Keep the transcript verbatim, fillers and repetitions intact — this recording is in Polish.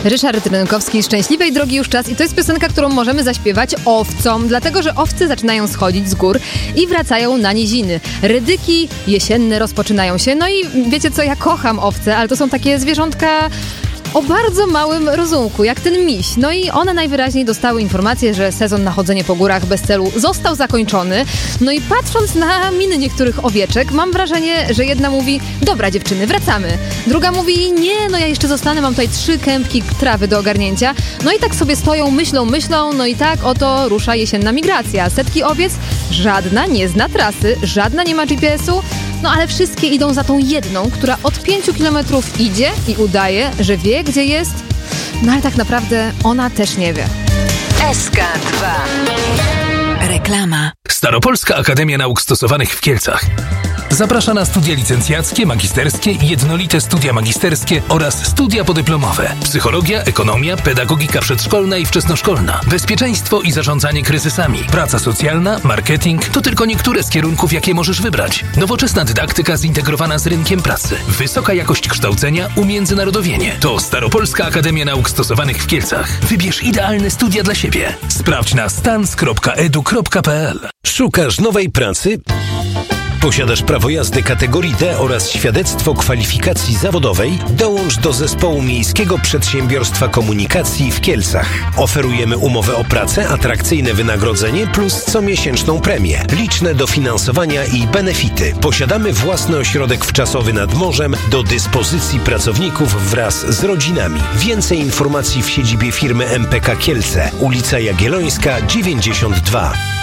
Ryszard Rynkowski, Szczęśliwej drogi już czas i to jest piosenka, którą możemy zaśpiewać owcom, dlatego że owce zaczynają schodzić z gór i wracają na niziny. Rydyki jesienne rozpoczynają się, no i wiecie co, ja kocham owce, ale to są takie zwierzątka o bardzo małym rozumku, jak ten miś. No i one najwyraźniej dostały informację, że sezon na chodzenie po górach bez celu został zakończony. No i patrząc na miny niektórych owieczek, mam wrażenie, że jedna mówi: dobra dziewczyny, wracamy. Druga mówi: nie, no ja jeszcze zostanę, mam tutaj trzy kępki trawy do ogarnięcia. No i tak sobie stoją, myślą, myślą, no i tak oto rusza jesienna migracja. Setki owiec, żadna nie zna trasy, żadna nie ma G P S u, no ale wszystkie idą za tą jedną, która od pięciu kilometrów idzie i udaje, że wie, gdzie jest, no ale tak naprawdę ona też nie wie. S K dwa. Reklama. Staropolska Akademia Nauk Stosowanych w Kielcach zaprasza na studia licencjackie, magisterskie, jednolite studia magisterskie oraz studia podyplomowe. Psychologia, ekonomia, pedagogika przedszkolna i wczesnoszkolna, bezpieczeństwo i zarządzanie kryzysami, praca socjalna, marketing to tylko niektóre z kierunków, jakie możesz wybrać. Nowoczesna dydaktyka zintegrowana z rynkiem pracy, wysoka jakość kształcenia, umiędzynarodowienie. To Staropolska Akademia Nauk Stosowanych w Kielcach. Wybierz idealne studia dla siebie. Sprawdź na stans kropka edu kropka pe el. Szukasz nowej pracy? Posiadasz prawo jazdy kategorii D oraz świadectwo kwalifikacji zawodowej? Dołącz do zespołu Miejskiego Przedsiębiorstwa Komunikacji w Kielcach. Oferujemy umowę o pracę, atrakcyjne wynagrodzenie plus comiesięczną premię, liczne dofinansowania i benefity. Posiadamy własny ośrodek wczasowy nad morzem do dyspozycji pracowników wraz z rodzinami. Więcej informacji w siedzibie firmy M P K Kielce, ulica Jagiellońska dziewięćdziesiąt dwa.